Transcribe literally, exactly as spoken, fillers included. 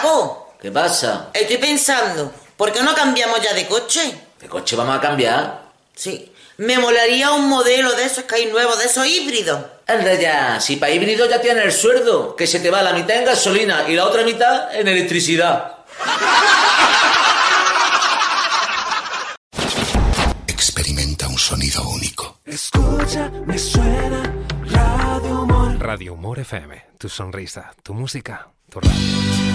Paco. ¿Qué pasa? Estoy pensando, ¿por qué no cambiamos ya de coche? ¿De coche vamos a cambiar? Sí, me molaría un modelo de esos que hay nuevos, de esos híbridos. Anda ya, si para híbrido ya tienes el sueldo, que se te va la mitad en gasolina y la otra mitad en electricidad. Experimenta un sonido único. Escucha, me suena Radio Humor. Radio Humor F M, tu sonrisa, tu música, tu radio.